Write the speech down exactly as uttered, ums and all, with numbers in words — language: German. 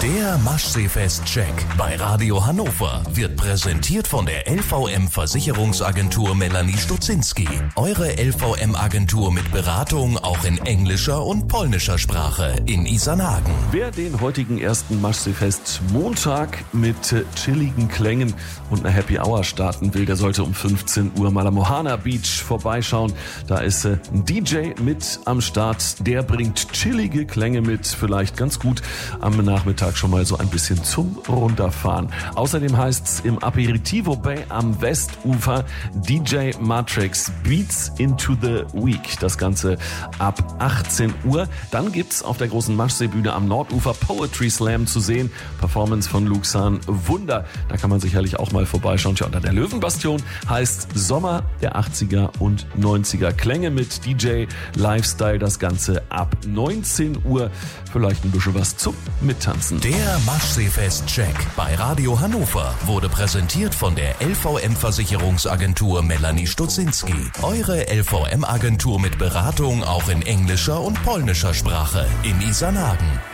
Der Maschseefest-Check bei Radio Hannover wird präsentiert von der L V M-Versicherungsagentur Melanie Stutzinski. Eure L V M-Agentur mit Beratung auch in englischer und polnischer Sprache in Isarnhagen. Wer den heutigen ersten Maschseefest Montag mit äh, chilligen Klängen und einer Happy Hour starten will, der sollte um fünfzehn Uhr mal am Mohana Beach vorbeischauen. Da ist äh, ein D J mit am Start, der bringt chillige Klänge mit, vielleicht ganz gut am Nachmittag schon mal so ein bisschen zum Runterfahren. Außerdem heißt's im Aperitivo Bay am Westufer D J Matrix Beats into the Week. Das Ganze ab achtzehn Uhr. Dann gibt's auf der großen Maschseebühne am Nordufer Poetry Slam zu sehen. Performance von Luxan Wunder. Da kann man sicherlich auch mal vorbeischauen. Tja, unter der Löwenbastion heißt Sommer der achtziger und neunziger Klänge mit D J Lifestyle. Das Ganze ab neunzehn Uhr. Vielleicht ein bisschen was zum Mittanzen. Der Maschseefest-Check bei Radio Hannover wurde präsentiert von der L V M-Versicherungsagentur Melanie Stutzinski. Eure L V M-Agentur mit Beratung auch in englischer und polnischer Sprache in Isarnhagen.